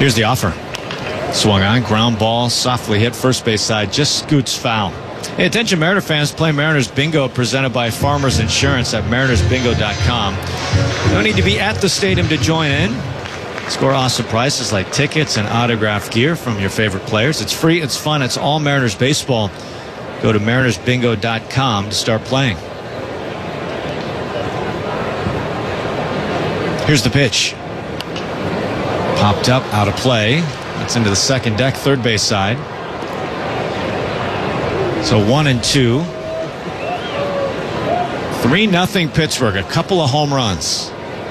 Here's the offer. Swung on, ground ball, softly hit first base side, just scoots foul. Hey, attention Mariner fans, play Mariners Bingo presented by Farmers Insurance at marinersbingo.com. You don't need to be at the stadium to join in. Score awesome prices like tickets and autographed gear from your favorite players. It's free, it's fun, it's all Mariners baseball. Go to marinersbingo.com to start playing. Here's the pitch. Popped up, out of play. That's into the second deck, third base side. So 1-2. 3-0 Pittsburgh. A couple of home runs.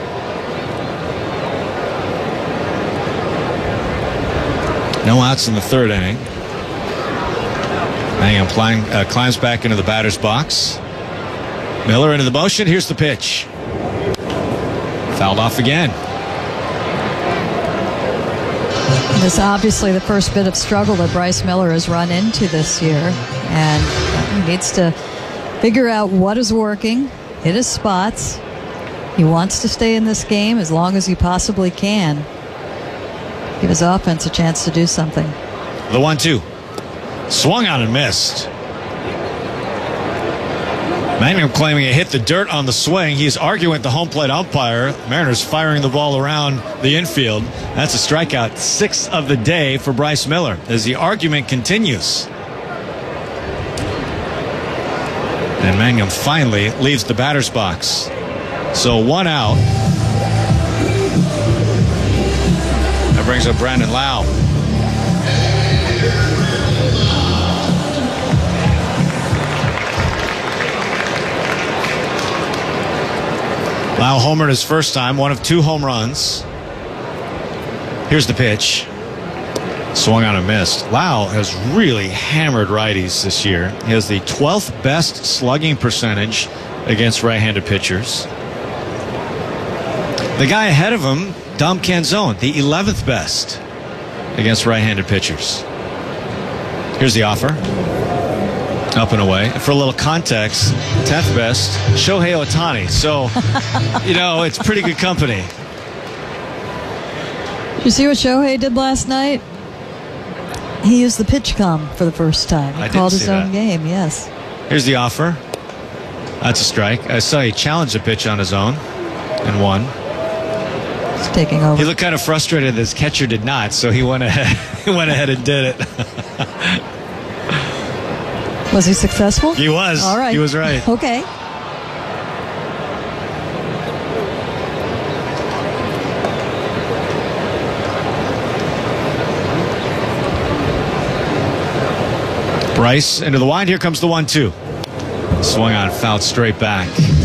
No outs in the third inning. Mangham climbs back into the batter's box. Miller into the motion. Here's the pitch. Fouled off again. This is obviously the first bit of struggle that Bryce Miller has run into this year. And he needs to figure out what is working, hit his spots. He wants to stay in this game as long as he possibly can. Give his offense a chance to do something. The 1-2. Swung on and missed. Mangham claiming it hit the dirt on the swing. He's arguing with the home plate umpire. Mariners firing the ball around the infield. That's a strikeout, 6 of the day for Bryce Miller as the argument continues. And Mangham finally leaves the batter's box. So 1 out. That brings up Brandon Lau. Lau homered his first time, one of 2 home runs. Here's the pitch. Swung on and missed. Lau has really hammered righties this year. He has the 12th best slugging percentage against right-handed pitchers. The guy ahead of him, Dom Canzone, the 11th best against right-handed pitchers. Here's the offer. Up and away. For a little context, 10th best, Shohei Ohtani. So, it's pretty good company. Did you see what Shohei did last night? He used the pitch com for the first time. He called his own game, yes. Here's the offer. That's a strike. I saw he challenged a pitch on his own and won. He's taking over. He looked kind of frustrated that his catcher did not, so he went ahead, and did it. Was he successful? He was. All right. He was right. Okay. Bryce into the wind. Here comes the 1-2. Swung on, fouled straight back.